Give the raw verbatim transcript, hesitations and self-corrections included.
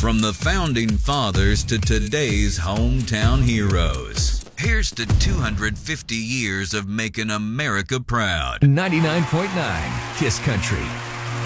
From the founding fathers to today's hometown heroes, here's to two hundred fifty years of making America proud. ninety-nine point nine Kiss Country.